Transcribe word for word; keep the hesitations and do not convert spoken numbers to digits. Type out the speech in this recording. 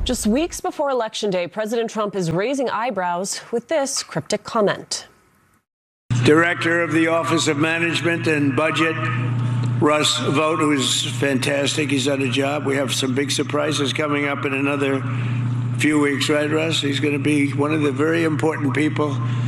Just weeks before Election Day, President Trump is raising eyebrows with this cryptic comment. Director of the Office of Management and Budget, Russ Vought, who is fantastic. He's done a job. We have some big surprises coming up in another few weeks, right, Russ? He's going to be one of the very important people